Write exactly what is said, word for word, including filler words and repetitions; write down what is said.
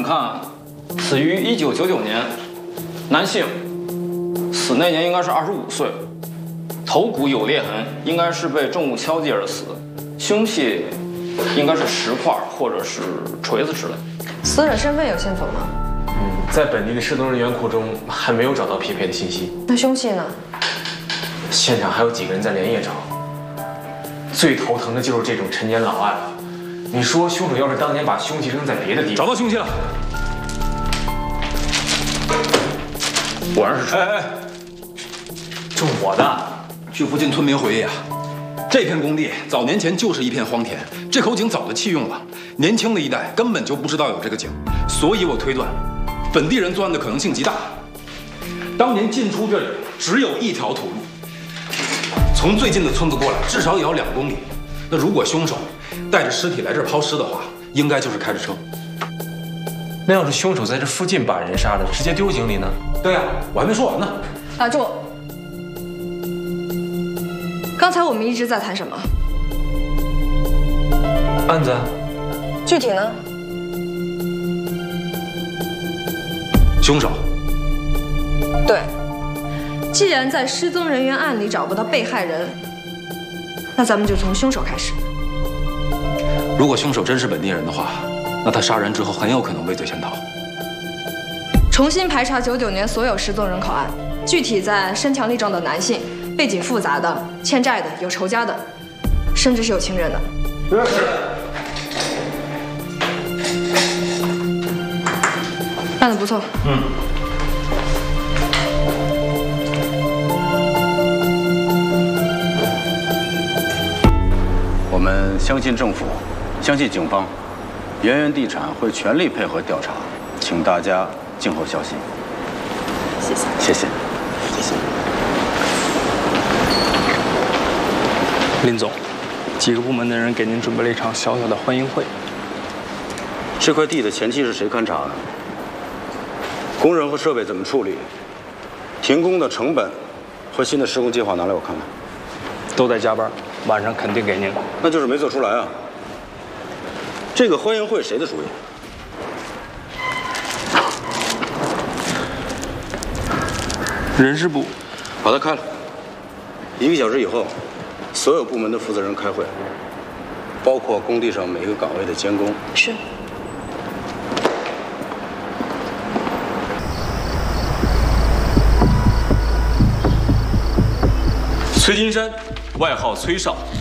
看，死于一九九九年，男性，死那年应该是二十五岁，头骨有裂痕，应该是被重物敲击而死，凶器应该是石块或者是锤子之类。 死者身份有线索吗？ 嗯，在本地的失踪人员库中还没有找到匹配的信息。 那凶器呢？ 现场还有几个人在连夜找。最头疼的就是这种陈年老案了。你说凶手要是当年把凶器扔在别的地方， 找到凶器了。 果然是。 哎哎， 这我的。 据附近村民回忆啊，这片工地早年前就是一片荒田，这口井早就弃用了，年轻的一代根本就不知道有这个井，所以我推断，本地人作案的可能性极大。当年进出这里只有一条土路。从最近的村子过来，至少也要两公里。那如果凶手带着尸体来这儿抛尸的话，应该就是开着车。 那要是凶手在这附近把人杀了，直接丢井里呢？ 对呀、啊，我还没说完呢。 打住！刚才我们一直在谈什么？ 案子。 具体呢？ 凶手。 对。既然在失踪人员案里找不到被害人，那咱们就从凶手开始。 如果凶手真是本地人的话，那他杀人之后很有可能畏罪潜逃。 重新排查九九年所有失踪人口案，具体在身强力壮的男性，背景复杂的、欠债的、有仇家的，甚至是有情人的。 是。 办得不错。 嗯。 我们相信政府，相信警方，圆圆地产会全力配合调查，请大家静候消息。 谢谢， 谢谢，谢谢。 林总，几个部门的人给您准备了一场小小的欢迎会。 这块地的前期是谁勘察的？工人和设备怎么处理？停工的成本和新的施工计划拿来我看看。 都在加班，晚上肯定给您。 那就是没做出来啊。这个欢迎会谁的主意？ 人事部。 把它开了。一个小时以后，所有部门的负责人开会，包括工地上每个岗位的监工。 是。 崔金山，外号崔少，